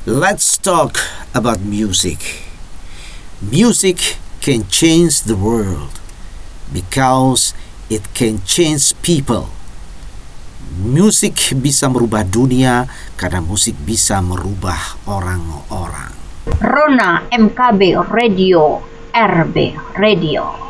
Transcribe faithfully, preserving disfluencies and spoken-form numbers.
Let's talk about music. Music can change the world because it can change people. Musik bisa merubah dunia karena musik bisa merubah orang-orang. Rona M K B Radio, R B Radio.